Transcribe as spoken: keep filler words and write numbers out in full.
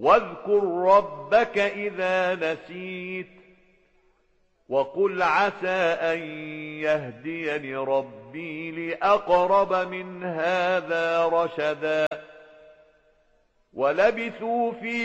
واذكر ربك إذا نسيت وقل عسى أن يهديني ربي لأقرب من هذا رشدا ولبثوا في